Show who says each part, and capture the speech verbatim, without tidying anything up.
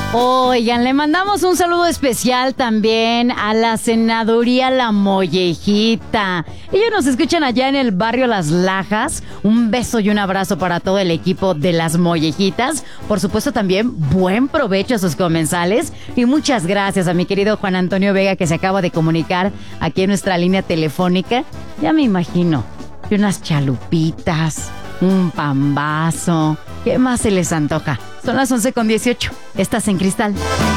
Speaker 1: Oigan, le mandamos un saludo especial también a la senaduría La Mollejita. Ellos nos escuchan allá en el barrio Las Lajas. Un beso y un abrazo para todo el equipo de Las Mollejitas. Por supuesto también buen provecho a sus comensales. Y muchas gracias a mi querido Juan Antonio Vega, que se acaba de comunicar aquí en nuestra línea telefónica. Ya me imagino que unas chalupitas, un pambazo. ¿Qué más se les antoja? Son las once con dieciocho. Estás en Cristal.